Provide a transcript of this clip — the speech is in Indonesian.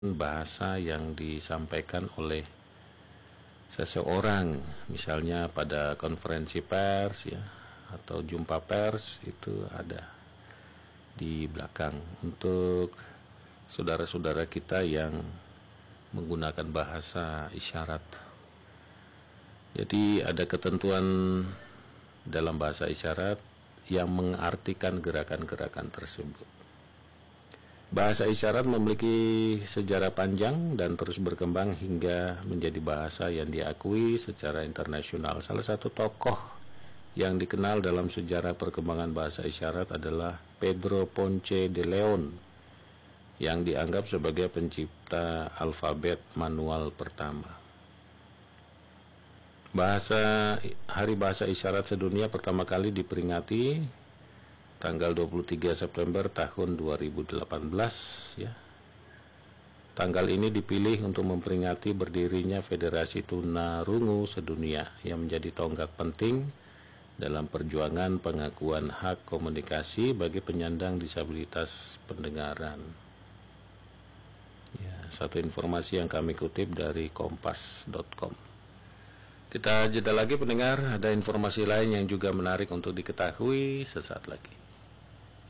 bahasa yang disampaikan oleh seseorang, misalnya pada konferensi pers ya, atau jumpa pers, itu ada di belakang untuk saudara-saudara kita yang menggunakan bahasa isyarat. Jadi ada ketentuan dalam bahasa isyarat yang mengartikan gerakan-gerakan tersebut. Bahasa isyarat memiliki sejarah panjang dan terus berkembang hingga menjadi bahasa yang diakui secara internasional. Salah satu tokoh yang dikenal dalam sejarah perkembangan bahasa isyarat adalah Pedro Ponce de Leon, yang dianggap sebagai pencipta alfabet manual pertama. Hari Bahasa Isyarat Sedunia pertama kali diperingati tanggal 23 September tahun 2018 ya. Tanggal ini dipilih untuk memperingati berdirinya Federasi Tunarungu Sedunia yang menjadi tonggak penting dalam perjuangan pengakuan hak komunikasi bagi penyandang disabilitas pendengaran. Ya, satu informasi yang kami kutip dari kompas.com. Kita jeda lagi pendengar, ada informasi lain yang juga menarik untuk diketahui sesaat lagi.